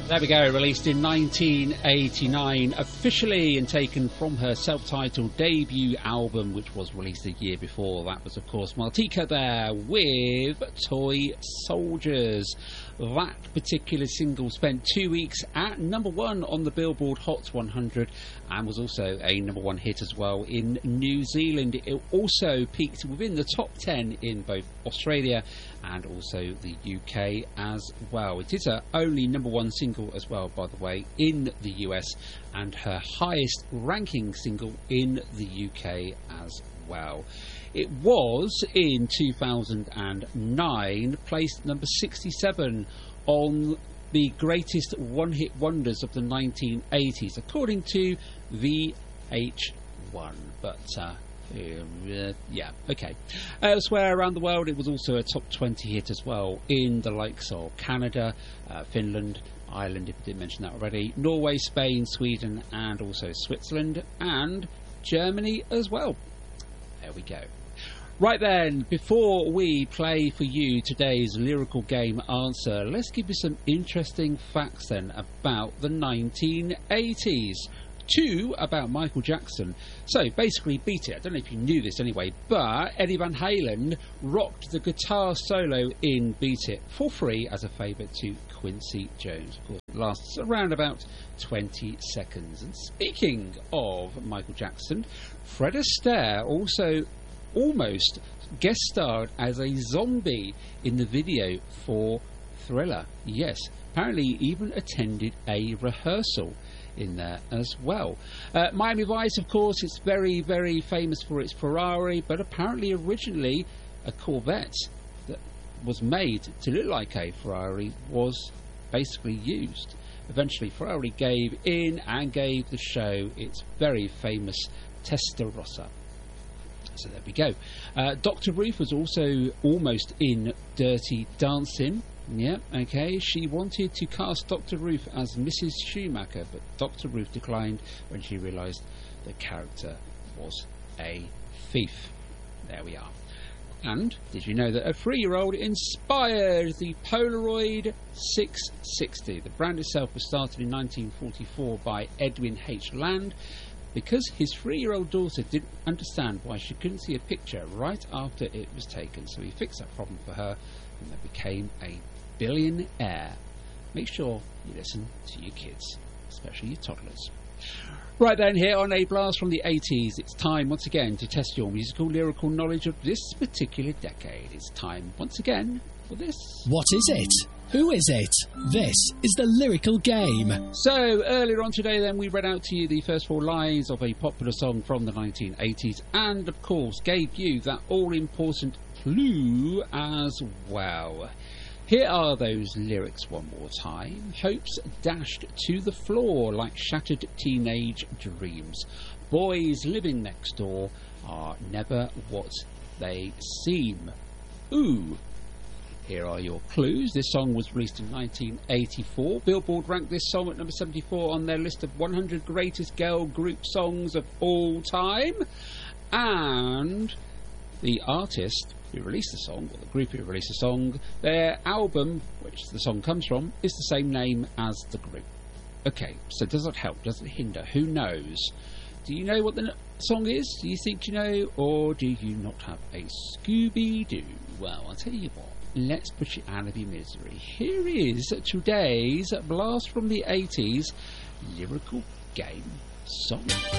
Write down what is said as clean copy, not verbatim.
There we go, released in 1989, officially and taken from her self-titled debut album, which was released a year before. That was, of course, Martika there with Toy Soldiers. That particular single spent 2 weeks at number one on the Billboard Hot 100 and was also a number one hit as well in New Zealand. It also peaked within the top 10 in both Australia and also the UK as well. It is her only number one single as well, by the way, in the US, and her highest ranking single in the UK as well. It was, in 2009, placed number 67 on the greatest one-hit wonders of the 1980s, according to VH1. But, yeah, okay. Elsewhere around the world, it was also a top 20 hit as well in the likes of Canada, Finland, Ireland, if I didn't mention that already, Norway, Spain, Sweden, and also Switzerland, and Germany as well. There we go. Right then, before we play for you today's lyrical game answer, let's give you some interesting facts then about the 1980s. 2 about Michael Jackson. So basically, Beat It. I don't know if you knew this anyway, but Eddie Van Halen rocked the guitar solo in Beat It for free as a favour to Quincy Jones. Of course, it lasts around about 20 seconds. And speaking of Michael Jackson, Fred Astaire also almost guest starred as a zombie in the video for Thriller. Yes, apparently even attended a rehearsal in there as well. Miami Vice, of course, it's very, very famous for its Ferrari, but apparently originally a Corvette that was made to look like a Ferrari was basically used. Eventually Ferrari gave in and gave the show its very famous Testarossa. So there we go. Dr. Ruth was also almost in Dirty Dancing. Yeah, okay. She wanted to cast Dr. Ruth as Mrs. Schumacher, but Dr. Ruth declined when she realised the character was a thief. There we are. And did you know that a 3-year-old inspired the Polaroid 660? The brand itself was started in 1944 by Edwin H. Land, because his 3-year-old daughter didn't understand why she couldn't see a picture right after it was taken. So he fixed that problem for her, and they became a billionaire. Make sure you listen to your kids, especially your toddlers. Right then, here on A Blast from the 80s, it's time once again to test your musical lyrical knowledge of this particular decade. It's time once again for this. What is it? Who is it? This is the lyrical game. So, earlier on today then, we read out to you the first 4 lines of a popular song from the 1980s and, of course, gave you that all-important clue as well. Here are those lyrics one more time. Hopes dashed to the floor like shattered teenage dreams. Boys living next door are never what they seem. Ooh. Here are your clues. This song was released in 1984. Billboard ranked this song at number 74 on their list of 100 greatest girl group songs of all time. And the artist who released the song, or the group who released the song, their album, which the song comes from, is the same name as the group. Okay, so does that help? Does it hinder? Who knows? Do you know what the song is? Do you think you know? Or do you not have a Scooby-Doo? Well, I'll tell you what. Let's put you out of your misery. Here is today's Blast from the 80s lyrical game song.